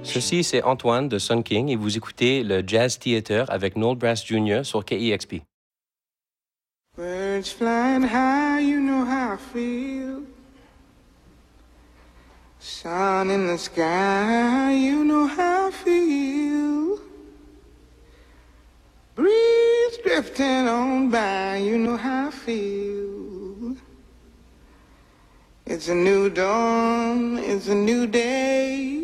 Ceci, c'est Antoine de Sun King et vous écoutez le Jazz Theater avec Noel Brass Jr. sur KEXP. Birds flying high, you know how I feel. Sun in the sky, you know how I feel. Breeze drifting on by, you know how I feel. It's a new dawn, it's a new day.